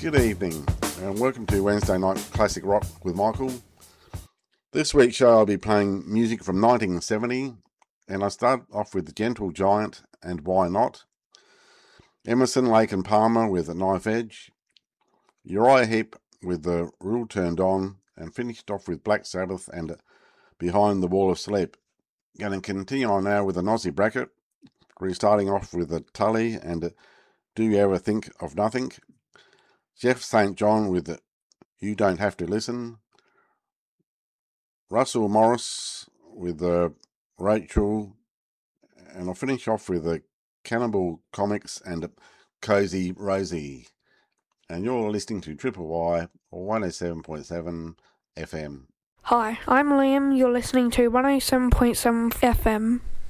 Good evening, and welcome to Wednesday Night Classic Rock with Michael. This week's show I'll be playing music from 1970, and I start off with Gentle Giant and Why Not, Emerson, Lake and Palmer with A Knife Edge, Uriah Heep with The Rule Turned On, and finished off with Black Sabbath and Behind the Wall of Sleep. Going to continue on now with an Aussie bracket, restarting off with a Tully and Do You Ever Think of Nothing, Jeff St. John with You Don't Have to Listen, Russell Morris with Rachel, and I'll finish off with the Cannibal Comics and Cozy Rosie. And you're listening to Triple Y or 107.7 FM. Hi, I'm Liam. You're listening to 107.7 FM.